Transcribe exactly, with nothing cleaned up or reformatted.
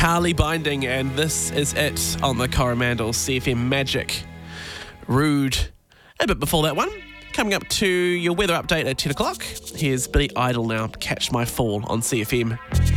Carly Binding, and this is it on the Coromandel C F M Magic. Rude. A bit before that one. Coming up to your weather update at ten o'clock. Here's Billy Idol now, Catch My Fall on C F M.